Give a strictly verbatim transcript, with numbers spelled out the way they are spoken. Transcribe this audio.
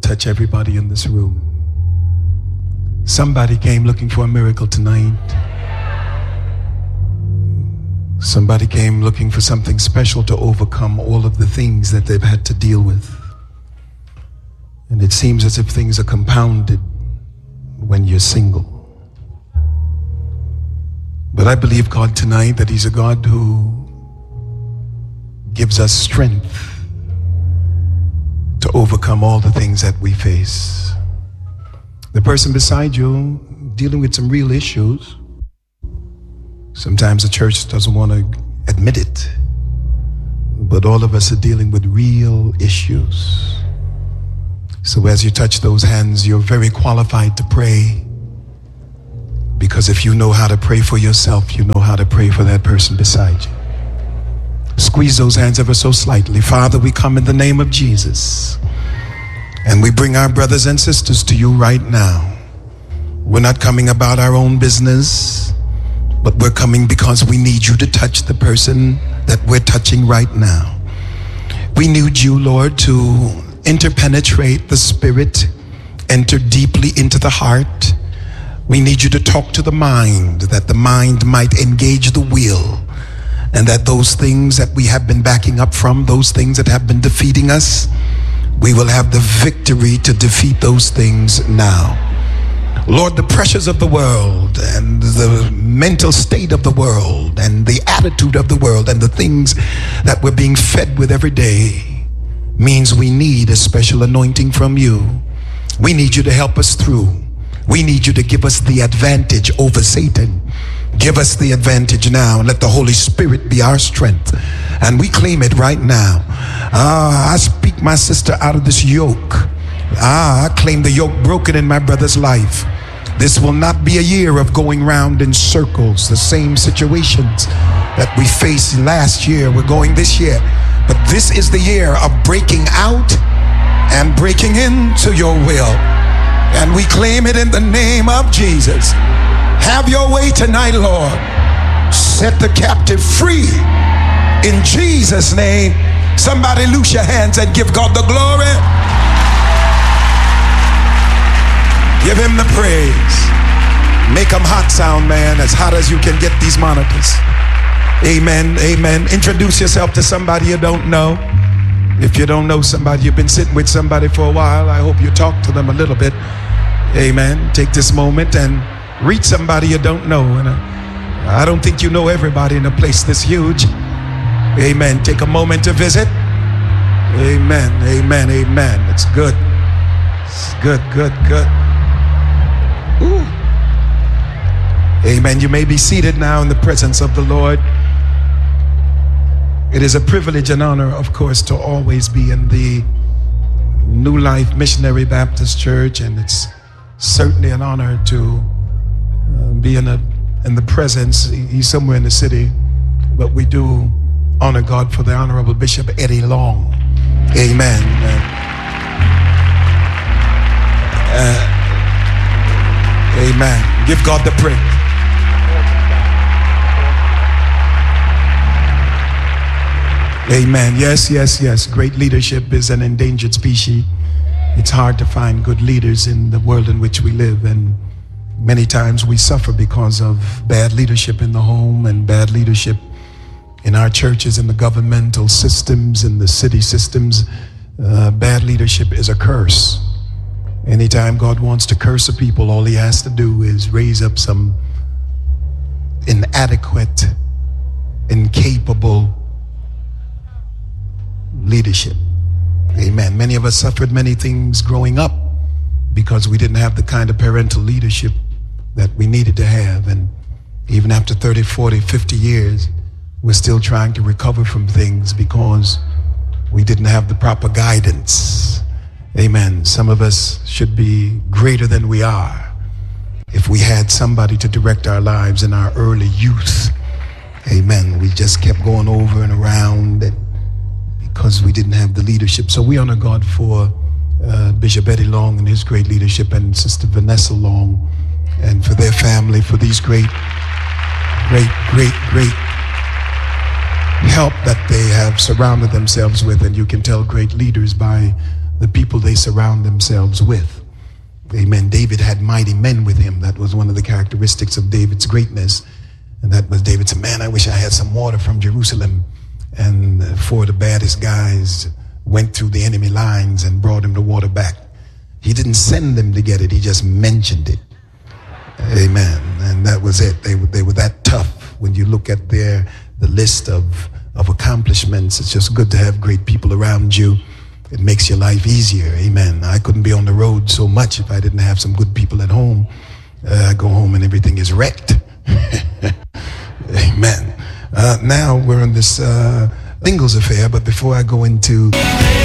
touch everybody in this room. Somebody came looking for a miracle tonight. Somebody came looking for something special to overcome all of the things that they've had to deal with. And it seems as if things are compounded when you're single. But I believe God tonight that He's a God who gives us strength to overcome all the things that we face. The person beside you dealing with some real issues. Sometimes the church doesn't want to admit it, but all of us are dealing with real issues. So as you touch those hands, you're very qualified to pray, because if you know how to pray for yourself, you know how to pray for that person beside you. Squeeze those hands ever so slightly. Father, we come in the name of Jesus, and we bring our brothers and sisters to you right now. We're not coming about our own business, but we're coming because we need you to touch the person that we're touching right now. We need you, Lord, to interpenetrate the spirit, enter deeply into the heart. We need you to talk to the mind, that the mind might engage the will, and that those things that we have been backing up from, those things that have been defeating us, we will have the victory to defeat those things now. Lord, the pressures of the world and the mental state of the world and the attitude of the world and the things that we're being fed with every day means we need a special anointing from you. We need you to help us through. We need you to give us the advantage over Satan. Give us the advantage now, and let the Holy Spirit be our strength. And we claim it right now. Ah, I speak my sister out of this yoke. Ah, I claim the yoke broken in my brother's life. This will not be a year of going round in circles, the same situations that we faced last year, we're going this year. But this is the year of breaking out and breaking into your will. And we claim it in the name of Jesus. Have your way tonight, Lord. Set the captive free in Jesus' name. Somebody loose your hands and give God the glory. Give him the praise. Make them hot, sound man, as hot as you can get these monitors. Amen, amen. Introduce yourself to somebody you don't know. If you don't know somebody, you've been sitting with somebody for a while, I hope you talk to them a little bit. Amen. Take this moment and reach somebody you don't know. And I don't think you know everybody in a place this huge. Amen. Take a moment to visit. Amen, amen, amen. It's good. It's good, good, good. Ooh. Amen. You may be seated now in the presence of the Lord. It is a privilege and honor, of course, to always be in the New Life Missionary Baptist Church, and it's certainly an honor to uh, be in, a, in the presence. He's somewhere in the city, but we do honor God for the Honorable Bishop Eddie Long. Amen. Uh, amen. Give God the praise. Amen. Yes, yes, yes. Great leadership is an endangered species. It's hard to find good leaders in the world in which we live, and many times we suffer because of bad leadership in the home and bad leadership in our churches, in the governmental systems, in the city systems. Uh, bad leadership is a curse. Anytime God wants to curse a people, all he has to do is raise up some inadequate, incapable leadership. Amen. Many of us suffered many things growing up because we didn't have the kind of parental leadership that we needed to have. And even after thirty, forty, fifty years, we're still trying to recover from things because we didn't have the proper guidance. Amen. Some of us should be greater than we are if we had somebody to direct our lives in our early youth. Amen. We just kept going over and around it because we didn't have the leadership. So we honor God for uh, Bishop Eddie Long and his great leadership, and Sister Vanessa Long, and for their family, for these great, great, great, great help that they have surrounded themselves with. And you can tell great leaders by the people they surround themselves with. Amen. David had mighty men with him. That was one of the characteristics of David's greatness. And that was David said, man, I wish I had some water from Jerusalem. And four of the baddest guys went through the enemy lines and brought him the water back. He didn't send them to get it. He just mentioned it. Amen. And that was it. They were, they were that tough. When you look at their the list of, of accomplishments, it's just good to have great people around you. It makes your life easier. Amen. I couldn't be on the road so much if I didn't have some good people at home. Uh, I go home and everything is wrecked. Amen. Uh, now we're on this uh, Ingalls affair, but before I go into